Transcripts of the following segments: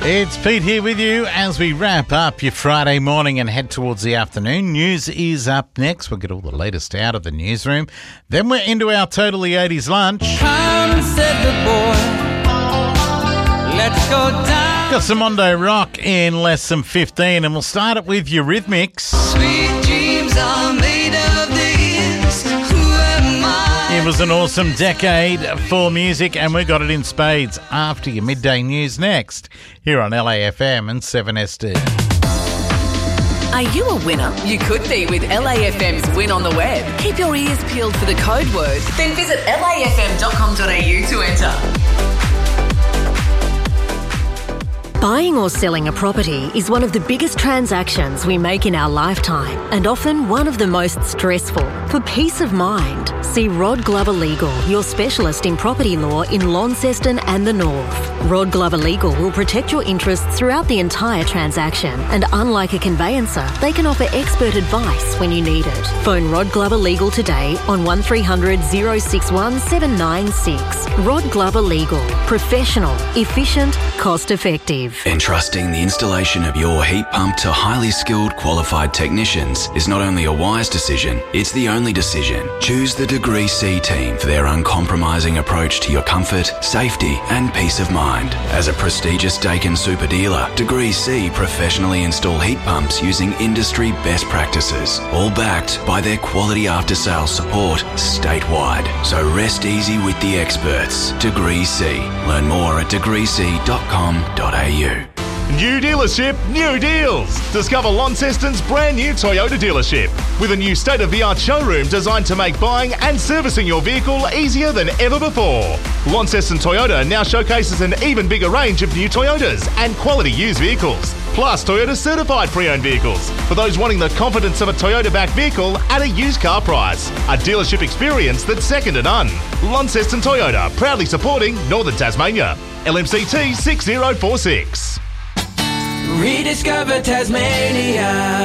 It's Pete here with you as we wrap up your Friday morning and head towards the afternoon. News is up next. We'll get all the latest out of the newsroom. Then we're into our Totally 80s lunch. Come, said the boy, let's go down. Got some Mondo Rock in less than 15, and we'll start it with Eurythmics. Sweet dreams are made of this. Who am I? It was an awesome decade for music, and we got it in spades after your midday news next here on LAFM and 7SD. Are you a winner? You could be with LAFM's Win on the Web. Keep your ears peeled for the code word. Then visit lafm.com.au to enter. Buying or selling a property is one of the biggest transactions we make in our lifetime and often one of the most stressful. For peace of mind, see Rod Glover Legal, your specialist in property law in Launceston and the North. Rod Glover Legal will protect your interests throughout the entire transaction, and unlike a conveyancer, they can offer expert advice when you need it. Phone Rod Glover Legal today on 1300 061 796. Rod Glover Legal. Professional, efficient, cost effective. Entrusting the installation of your heat pump to highly skilled, qualified technicians is not only a wise decision, it's the only decision. Choose the Degree C team for their uncompromising approach to your comfort, safety and peace of mind. As a prestigious Dakin super dealer, Degree C professionally install heat pumps using industry best practices, all backed by their quality after-sales support statewide. So rest easy with the experts. Degree C. Learn more at degreec.com.au. New dealership, new deals. Discover Launceston's brand new Toyota dealership with a new state-of-the-art showroom designed to make buying and servicing your vehicle easier than ever before. Launceston Toyota now showcases an even bigger range of new Toyotas and quality used vehicles, plus Toyota certified pre-owned vehicles for those wanting the confidence of a Toyota-backed vehicle at a used car price. A dealership experience that's second to none. Launceston Toyota, proudly supporting Northern Tasmania. LMCT 6046. Rediscover Tasmania.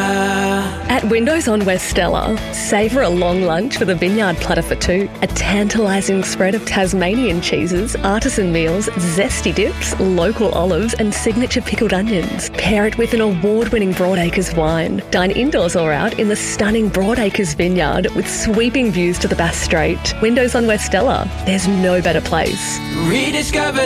At Windows on West Stella, savour a long lunch with a vineyard platter for two, a tantalising spread of Tasmanian cheeses, artisan meals, zesty dips, local olives and signature pickled onions. Pair it with an award-winning Broadacres wine. Dine indoors or out in the stunning Broadacres vineyard with sweeping views to the Bass Strait. Windows on West Stella, there's no better place. Rediscover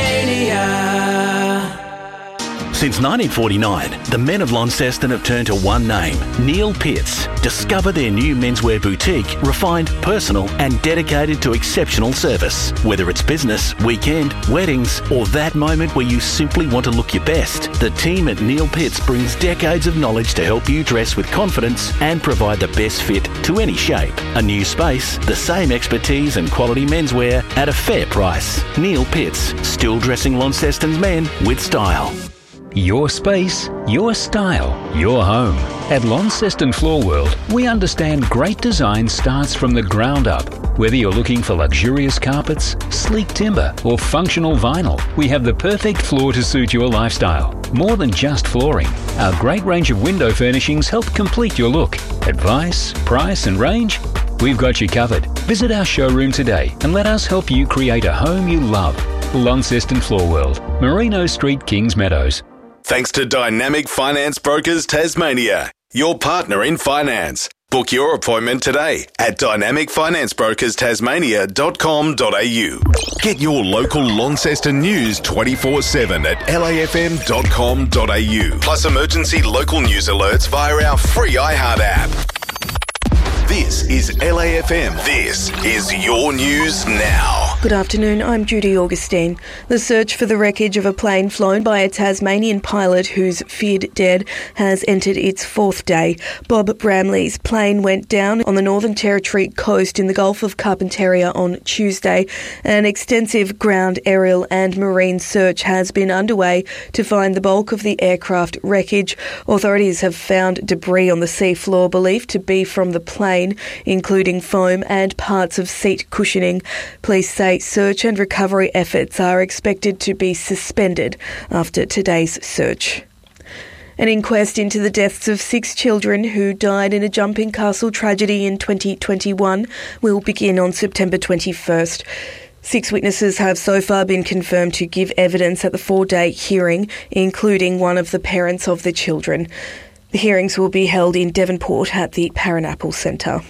Tasmania. Since 1949, the men of Launceston have turned to one name, Neil Pitts. Discover their new menswear boutique, refined, personal and dedicated to exceptional service. Whether it's business, weekend, weddings or that moment where you simply want to look your best, the team at Neil Pitts brings decades of knowledge to help you dress with confidence and provide the best fit to any shape. A new space, the same expertise and quality menswear at a fair price. Neil Pitts, still dressing Launceston's men with style. Your space, your style, your home. At Launceston Floor World, we understand great design starts from the ground up. Whether you're looking for luxurious carpets, sleek timber, or functional vinyl, we have the perfect floor to suit your lifestyle. More than just flooring, our great range of window furnishings help complete your look. Advice, price, and range? We've got you covered. Visit our showroom today and let us help you create a home you love. Launceston Floor World, Merino Street, Kings Meadows. Thanks to Dynamic Finance Brokers Tasmania, your partner in finance. Book your appointment today at dynamicfinanceBrokersTasmania.com.au. Get your local Launceston news 24/7 at lafm.com.au. Plus emergency local news alerts via our free iHeart app. This is LAFM. This is your news now. Good afternoon, I'm Judy Augustine. The search for the wreckage of a plane flown by a Tasmanian pilot who's feared dead has entered its fourth day. Bob Bramley's plane went down on the Northern Territory coast in the Gulf of Carpentaria on Tuesday. An extensive ground, aerial and marine search has been underway to find the bulk of the aircraft wreckage. Authorities have found debris on the seafloor believed to be from the plane, including foam and parts of seat cushioning. Police say search and recovery efforts are expected to be suspended after today's search. An inquest into the deaths of 6 children who died in a Jumping Castle tragedy in 2021 will begin on September 21st. 6 witnesses have so far been confirmed to give evidence at the 4-day hearing, including one of the parents of the children. The hearings will be held in Devonport at the Paranapple Centre.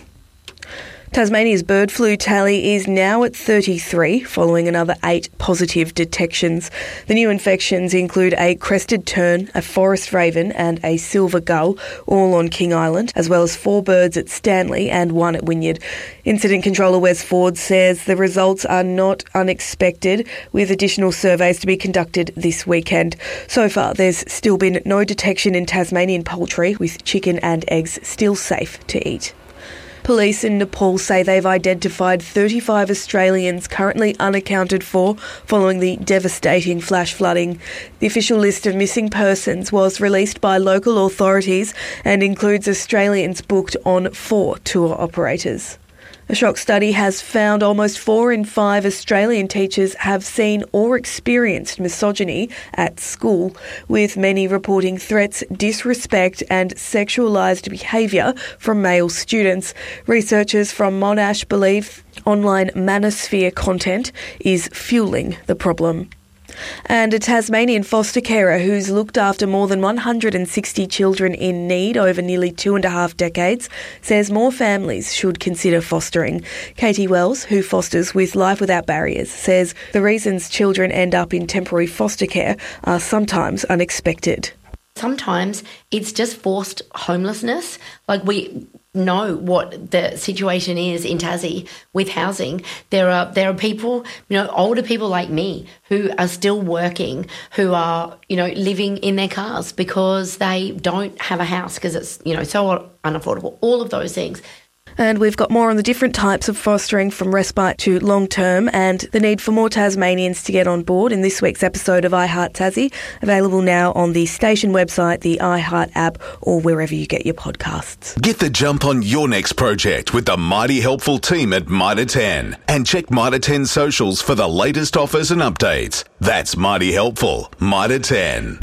Tasmania's bird flu tally is now at 33, following another 8 positive detections. The new infections include a crested tern, a forest raven and a silver gull, all on King Island, as well as 4 birds at Stanley and 1 at Wynyard. Incident Controller Wes Ford says the results are not unexpected, with additional surveys to be conducted this weekend. So far, there's still been no detection in Tasmanian poultry, with chicken and eggs still safe to eat. Police in Nepal say they've identified 35 Australians currently unaccounted for following the devastating flash flooding. The official list of missing persons was released by local authorities and includes Australians booked on 4 tour operators. A shock study has found almost 4 in 5 Australian teachers have seen or experienced misogyny at school, with many reporting threats, disrespect and sexualised behaviour from male students. Researchers from Monash believe online manosphere content is fueling the problem. And a Tasmanian foster carer who's looked after more than 160 children in need over nearly 2.5 decades says more families should consider fostering. Katie Wells, who fosters with Life Without Barriers, says the reasons children end up in temporary foster care are sometimes unexpected. Sometimes it's just forced homelessness. Like, we know what the situation is in Tassie with housing. There are people, older people like me who are still working, who are, living in their cars because they don't have a house because it's, so unaffordable. All of those things. And we've got more on the different types of fostering, from respite to long-term, and the need for more Tasmanians to get on board in this week's episode of iHeart Tassie, available now on the station website, the iHeart app, or wherever you get your podcasts. Get the jump on your next project with the mighty helpful team at Mitre 10, and check Mitre 10 socials for the latest offers and updates. That's mighty helpful, Mitre 10.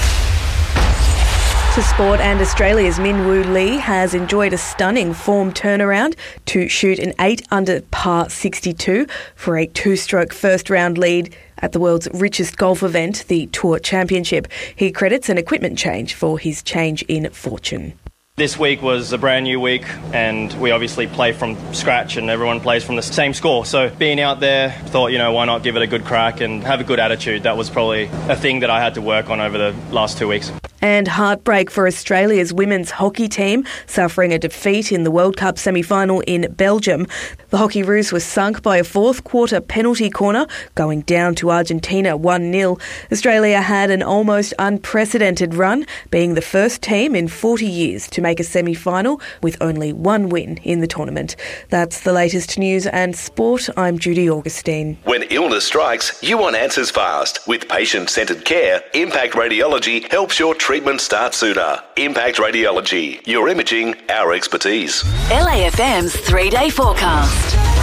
To sport, and Australia's Min Woo Lee has enjoyed a stunning form turnaround to shoot an 8 under par 62 for a 2-stroke first-round lead at the world's richest golf event, the Tour Championship. He credits an equipment change for his change in fortune. This week was a brand new week, and we obviously play from scratch and everyone plays from the same score. So being out there, thought, why not give it a good crack and have a good attitude. That was probably a thing that I had to work on over the last 2 weeks. And heartbreak for Australia's women's hockey team, suffering a defeat in the World Cup semi-final in Belgium. The Hockey Roos was sunk by a fourth-quarter penalty corner, going down to Argentina 1-0. Australia had an almost unprecedented run, being the first team in 40 years to make a semi-final with only 1 win in the tournament. That's the latest news and sport. I'm Judy Augustine. When illness strikes, you want answers fast. With patient-centred care, Impact Radiology helps your treatment start sooner. Impact Radiology, your imaging, our expertise. LAFM's 3-day forecast.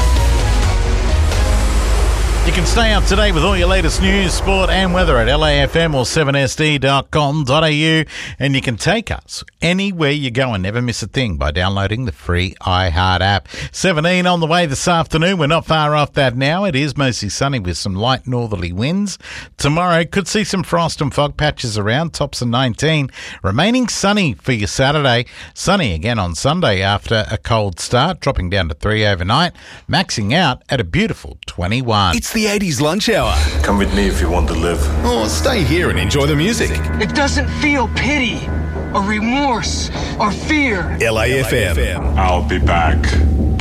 You can stay up to date with all your latest news, sport and weather at LAFM or 7sd.com.au, and you can take us anywhere you go and never miss a thing by downloading the free iHeart app. 17 on the way this afternoon. We're not far off that now. It is mostly sunny with some light northerly winds. Tomorrow could see some frost and fog patches around, tops of 19. Remaining sunny for your Saturday. Sunny again on Sunday after a cold start, dropping down to 3 overnight, maxing out at a beautiful 21. It's the 80s lunch hour. Come with me if you want to live. Or stay here and enjoy the music. It doesn't feel pity or remorse or fear. LAFM. I'll be back.